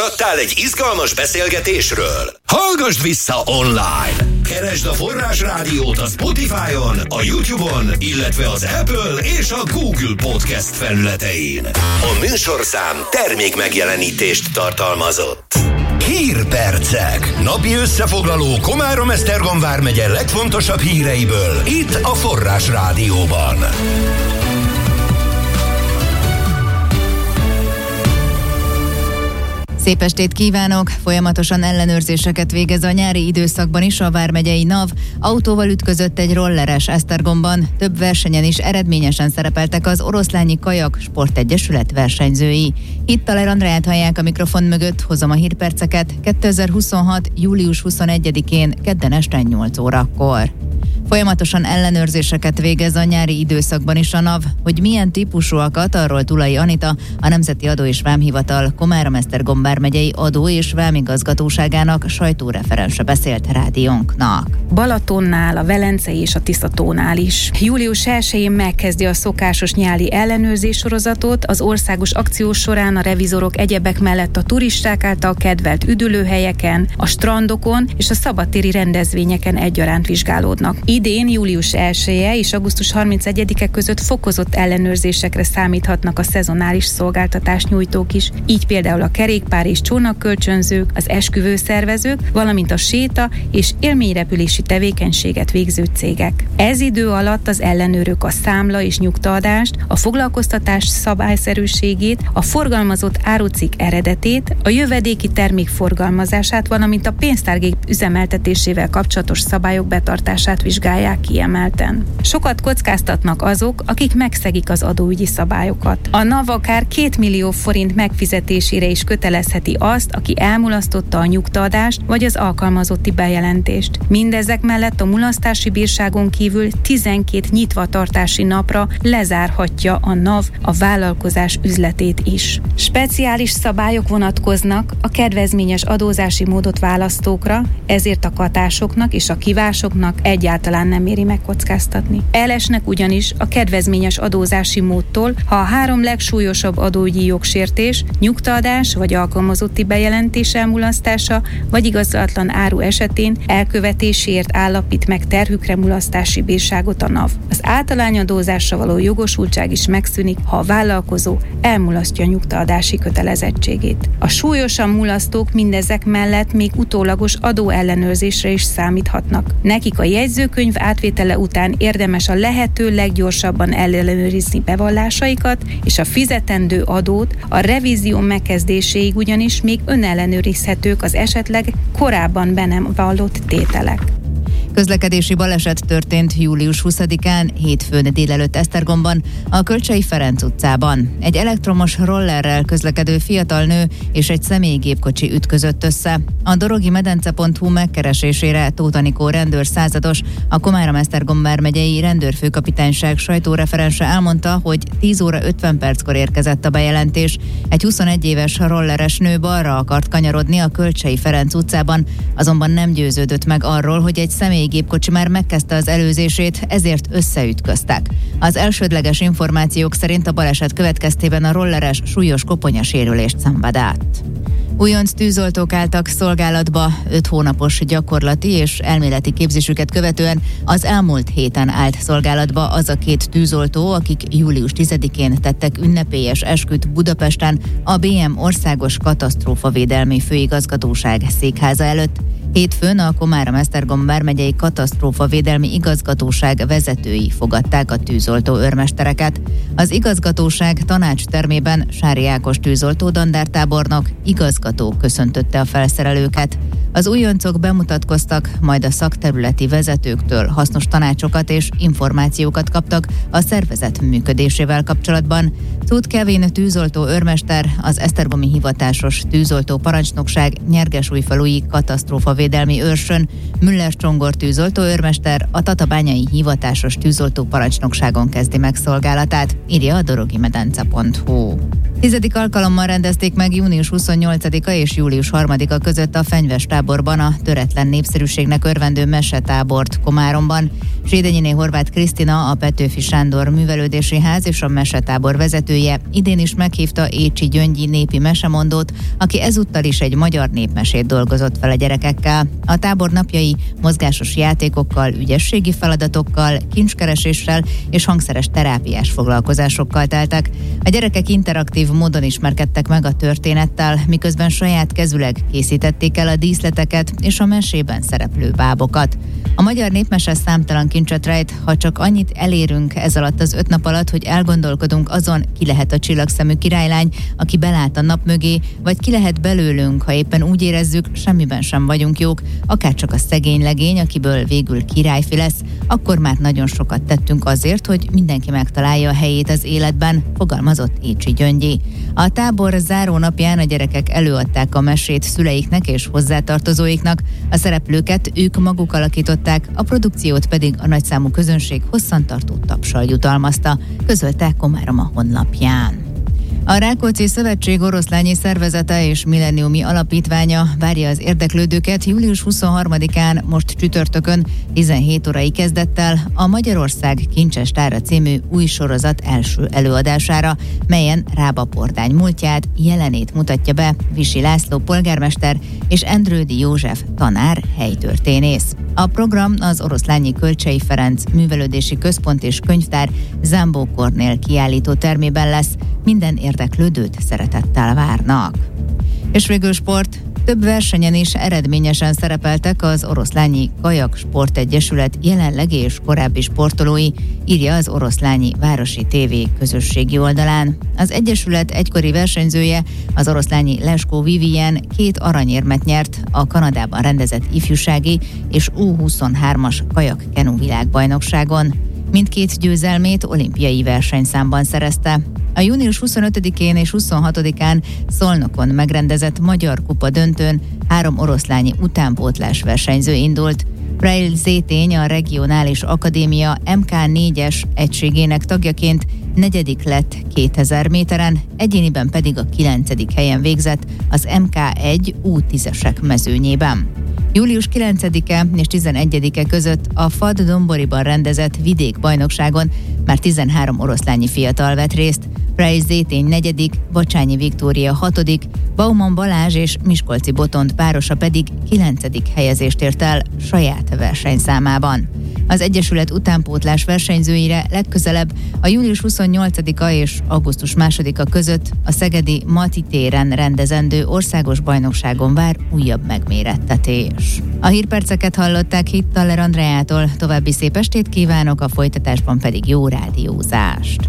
Lemaradtál egy izgalmas beszélgetésről? Hallgasd vissza online! Keresd a Forrás Rádiót a Spotify-on, a YouTube-on, illetve az Apple és a Google Podcast felületein. A műsorszám termék megjelenítést tartalmazott. Hírpercek. Napi összefoglaló Komárom-Esztergom vármegye legfontosabb híreiből itt a Forrás Rádióban. Szép estét kívánok! Folyamatosan ellenőrzéseket végez a nyári időszakban is a vármegyei NAV. Autóval ütközött egy rolleres Esztergomban. Több versenyen is eredményesen szerepeltek az Oroszlányi Kajak Sportegyesület versenyzői. Itt Taler Andreát hallják a mikrofon mögött, hozom a hírperceket 2026. július 21-én kedden este 8 órakor. Folyamatosan ellenőrzéseket végez a nyári időszakban is a NAV. Hogy milyen típusúakat, arról Tulai Anita, a Nemzeti Adó és Vámhivatal Komárom-Esztergom vármegyei adó- és vámigazgatóságának sajtóreferense beszélt rádiónknak. Balatonnál, a Velencei és a Tiszatónál is. Július 1-én megkezdi a szokásos nyári ellenőrzés sorozatot. Az országos akció során a revizorok egyebek mellett a turisták által kedvelt üdülőhelyeken, a strandokon és a szabadtéri rendezvényeken egyaránt vizsgálódnak. Idén július 1-e és augusztus 31-e között fokozott ellenőrzésekre számíthatnak a szezonális szolgáltatásnyújtók is, így például a kerékpár és csónakkölcsönzők, az esküvőszervezők, valamint a séta és élményrepülési tevékenységet végző cégek. Ez idő alatt az ellenőrök a számla és nyugtaadást, a foglalkoztatás szabályszerűségét, a forgalmazott árucikk eredetét, a jövedéki termék forgalmazását, valamint a pénztárgép üzemeltetésével kapcsolatos szabályok betartását vizsgálják kiemelten. Sokat kockáztatnak azok, akik megszegik az adóügyi szabályokat. A NAV akár 2 millió forint megfizetésére is kötelezheti azt, aki elmulasztotta a nyugtaadást vagy az alkalmazotti bejelentést. Mindezek mellett a mulasztási bírságon kívül 12 nyitvatartási napra lezárhatja a NAV a vállalkozás üzletét is. Speciális szabályok vonatkoznak a kedvezményes adózási módot választókra, ezért a katásoknak és a kivásoknak egyáltalán nem éri megkockáztatni. Elesnek ugyanis a kedvezményes adózási módtól, ha a 3 legsúlyosabb adóügyi jogsértés, nyugtaadás vagy alkalmazotti bejelentés elmulasztása vagy igazatlan áru esetén elkövetéséért állapít meg terhükre mulasztási bírságot a NAV. Az általányadózásra való jogosultság is megszűnik, ha a vállalkozó elmulasztja a nyugtaadási kötelezettségét. A súlyosan mulasztók mindezek mellett még utólagos adóellenőrzésre is számíthatnak. Nekik a jegyzőkönyv átvétele után érdemes a lehető leggyorsabban ellenőrizni bevallásaikat és a fizetendő adót, a revízió megkezdéséig ugyanis még önellenőrizhetők az esetleg korábban be nem vallott tételek. Közlekedési baleset történt július 20-án, hétfőn délelőtt Esztergomban, a Kölcsey Ferenc utcában. Egy elektromos rollerrel közlekedő fiatal nő és egy személygépkocsi ütközött össze. A dorogimedence.hu megkeresésére Tóth Anikó rendőr százados, a Komárom-Esztergom vármegyei rendőrfőkapitányság sajtóreferense elmondta, hogy 10 óra 50 perckor érkezett a bejelentés. Egy 21 éves rolleres nő balra akart kanyarodni a Kölcsey Ferenc utcában, azonban nem győződött meg arról, hogy egy személygépkocsi már megkezdte az előzését, ezért összeütköztek. Az elsődleges információk szerint a baleset következtében a rolleres súlyos koponyasérülést szenved át. Újonc tűzoltók álltak szolgálatba, 5 hónapos gyakorlati és elméleti képzésüket követően az elmúlt héten állt szolgálatba az a 2 tűzoltó, akik július 10-én tettek ünnepélyes esküt Budapesten a BM Országos Katasztrófavédelmi Főigazgatóság székháza előtt. Hétfőn a Komárom-Esztergom vármegyei Katasztrófavédelmi Igazgatóság vezetői fogadták a tűzoltó őrmestereket. Az igazgatóság tanácstermében Sári Ákos tűzoltó dandártábornok igazgató köszöntötte a felszerelőket. Az újoncok bemutatkoztak, majd a szakterületi vezetőktől hasznos tanácsokat és információkat kaptak a szervezet működésével kapcsolatban. Tóth Kevin tűzoltó őrmester, az esztergomi hivatásos tűzoltó parancsnokság Nyergesújfalui katasztrófavédelmi őrsön, Müller Csongor tűzoltó őrmester a tatabányai hivatásos tűzoltó parancsnokságon kezdi meg szolgálatát, írja a dorogimedence.hu. 10. alkalommal rendezték meg június 28-a és július 3-a között a Fenyves táborban a töretlen népszerűségnek örvendő mesetábort Komáromban. Sédenyiné Horváth Krisztina, a Petőfi Sándor Művelődési Ház és a Mesetábor vezetője idén is meghívta Écsi Gyöngyi népi mesemondót, aki ezúttal is egy magyar népmesét dolgozott fel a gyerekekkel. A tábor napjai mozgásos játékokkal, ügyességi feladatokkal, kincskereséssel és hangszeres terápiás foglalkozásokkal teltek. A gyerekek interaktív módon ismerkedtek meg a történettel, miközben saját kezüleg készítették el a díszleteket és a mesében szereplő bábokat. A magyar népmese számtalan kincset rejt, ha csak annyit elérünk ez alatt az 5 nap alatt, hogy elgondolkodunk azon, ki lehet a csillagszemű királylány, aki belát a nap mögé, vagy ki lehet belőlünk, ha éppen úgy érezzük, semmiben sem vagyunk jók, akár csak a szegény legény, akiből végül királyfi lesz, akkor már nagyon sokat tettünk azért, hogy mindenki megtalálja a helyét az életben, fogalmazott Écsi Gyöngyi. A tábor záró napján a gyerekek előadták a mesét szüleiknek és hozzátartozóiknak, a szereplőket ők maguk alakították, a produkciót pedig a nagyszámú közönség hosszantartó tapssal jutalmazta, közölte Komárom a honlapján. A Rákóczi Szövetség oroszlányi szervezete és milleniumi alapítványa várja az érdeklődőket július 23-án, most csütörtökön 17 órai kezdettel a Magyarország Kincses Tára című új sorozat első előadására, melyen Rába Pordány múltját, jelenét mutatja be Visi László polgármester és Endrődi József tanár, helytörténész. A program az Oroszlányi Kölcsei Ferenc Művelődési Központ és Könyvtár Zámbó Kornél kiállító termében lesz, minden érdeklődőt szeretettel várnak. És végül sport. Több versenyen is eredményesen szerepeltek az Oroszlányi Kajak Sportegyesület jelenlegi és korábbi sportolói, írja az Oroszlányi Városi TV közösségi oldalán. Az egyesület egykori versenyzője, az oroszlányi Leskó Vivien 2 aranyérmet nyert a Kanadában rendezett ifjúsági és U23-as kajak-kenu világbajnokságon. Mindkét győzelmét olimpiai versenyszámban szerezte. A június 25-én és 26-án Szolnokon megrendezett Magyar Kupa döntőn 3 oroszlányi utánpótlás versenyző indult. Preil Zétény, a Regionális Akadémia MK4-es egységének tagjaként 4. lett 2000 méteren, egyéniben pedig a 9. helyen végzett az MK1 U10-esek mezőnyében. Július 9-e és 11-e között a FAD Domboriban rendezett vidékbajnokságon már 13 oroszlányi fiatal vett részt, Preil Zétény 4., Bacsányi Viktória 6., Bauman Balázs és Miskolci Botond párosa pedig 9. helyezést ért el saját versenyszámában. Az Egyesület utánpótlás versenyzőire legközelebb a július 28-a és augusztus 2-a között a szegedi Mati téren rendezendő országos bajnokságon vár újabb megmérettetés. A hírperceket hallották Hittaler Andreától, további szép estét kívánok, a folytatásban pedig jó rádiózást!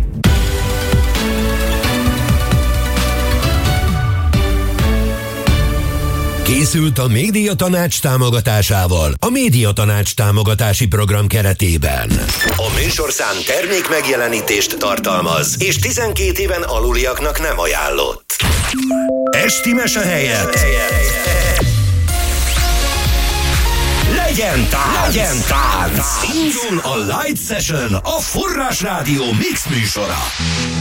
Készült a Médiatanács támogatásával a Médiatanács támogatási program keretében. A műsorszám termék megjelenítést tartalmaz, és 12 éven aluliaknak nem ajánlott. Esti mese helyett legyen tánc! Indul a Light Session, a Forrás Rádió mix műsora.